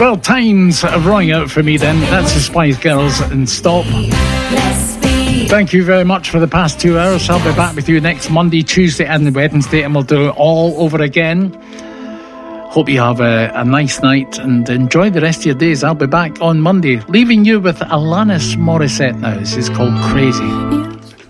Well, time's running out for me then. That's the Spice Girls and Stop. Thank you very much for the past 2 hours. I'll be back with you next Monday, Tuesday and Wednesday, and we'll do it all over again. Hope you have a nice night and enjoy the rest of your days. I'll be back on Monday, leaving you with Alanis Morissette now. This is called Crazy.